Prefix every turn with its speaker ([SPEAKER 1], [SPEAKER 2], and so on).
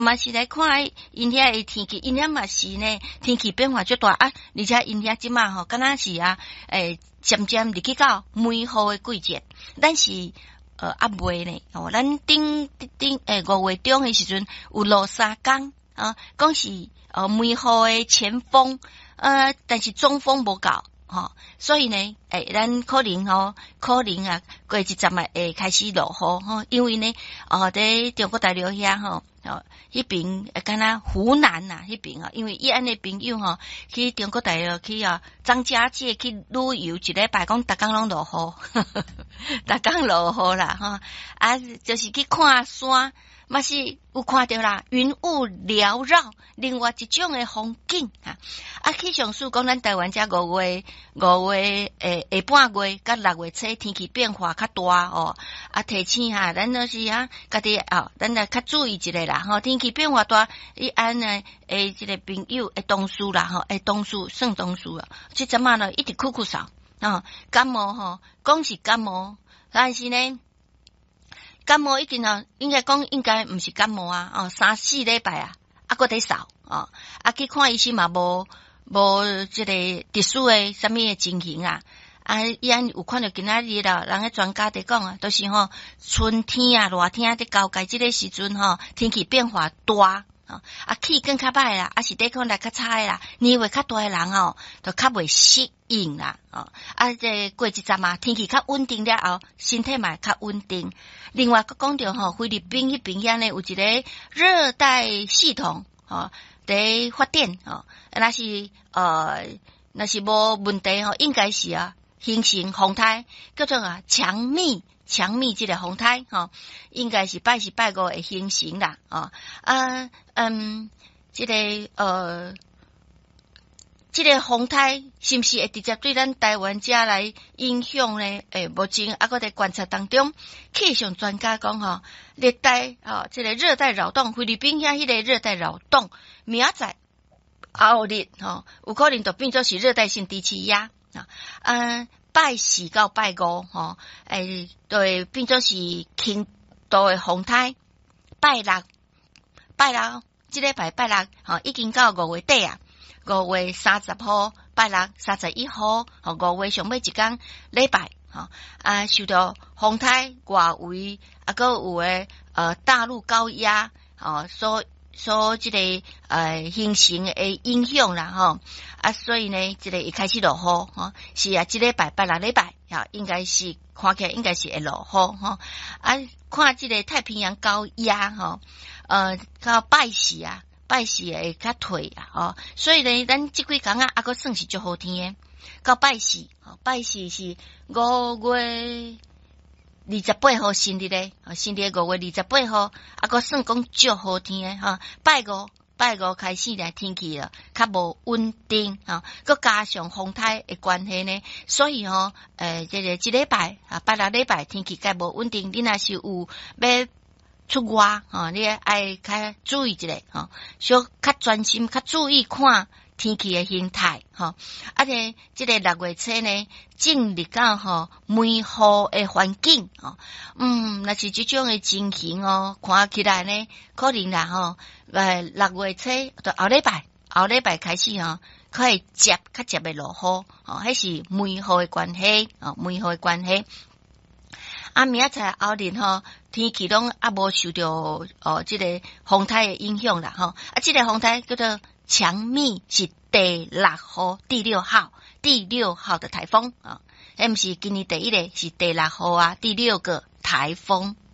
[SPEAKER 1] 嘛是来看因遐的天气，因遐嘛是呢天气变化足大啊，而且因遐即马吼，敢若是啊，渐渐入去到梅雨的季节，但是未呢，咱顶5月中的时阵有落3天啊，讲是梅雨的前锋，但是中锋无够。所以呢，咱可能啊，过一阵会开始落雨因为呢，在中国大陆遐迄边敢若湖南迄边因为伊安尼朋友去中国大陆去张家界去旅游一礼拜，讲逐工拢落雨，逐工落雨啦就是去看山。嘛是有看到啦，云雾缭绕，另外一种的风景气象署讲咱台湾这5月下半月甲6月初天气变化较大提醒咱就是家己咱来较注意一下啦天气变化大，伊安呢这个朋友会同事啦同事算同事这阵嘛呢一直哭嗽感冒讲是感冒，但是呢。感冒已经应该不是感冒3-4礼拜还在扫去看医生嘛无这个特殊的什么的情形伊安有看到今仔日啦，人个专家在讲都是春天热天在交界这个时阵天气变化大气更较歹啦，是抵抗力较差啦，年纪较大的人就较袂适应啦这过一阵天气较稳定了后，身体嘛较稳定。另外讲到菲律宾迄边遐呢有一个热带系统在发展那是无问题应该是形成风台叫做强密这个风台应该是拜5会形成啦这个风台是不是会直接对咱台湾遮来影响呢？目前还在观察当中。气象专家讲热带这个热带扰动，菲律宾遐迄个热带扰动，明仔后日有可能就变作是热带性低气压拜4到拜5就会变作是轻度的风台。拜六这礼拜拜六已经到5月底5月30号拜六31号5月上尾一天礼拜受到风台外围还有诶大陆高压所这个形成的影响啦所以呢这个一开始落雨是这礼拜拜六礼拜应该是看起来应该是会落雨看这个太平洋高压到拜4会较退所以呢咱这几天还阁算是足好天的。到拜4是5月28号生日咧生日5月28号还阁算讲足好天的拜五开始咧天气了较无稳定佮加上风台的关系呢，所以这礼拜拜六礼拜天气较无稳定，你若是有要出外你爱较注意一下小较专心较注意看天气的形态这个6月初呢进入到梅雨的环境若是这种的情形看起来呢可能啦6月初到后礼拜开始可以较接的落雨迄是梅雨的关系明仔后日天气拢无受到这个风台的影响啦这个风台叫做强密，是第6号的台风毋是今年第1个，是第6号第6个台风